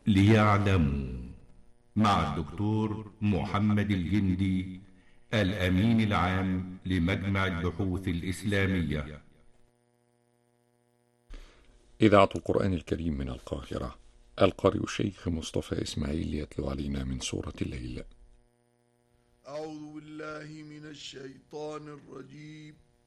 ليعلموا مع الدكتور محمد الجندي، الأمين العام لمجمع البحوث الإسلامية. إذاعة القرآن الكريم من القاهرة. القارئ الشيخ مصطفى إسماعيل يتلو علينا من سورة الليل. أعوذ بالله من الشيطان الرجيم.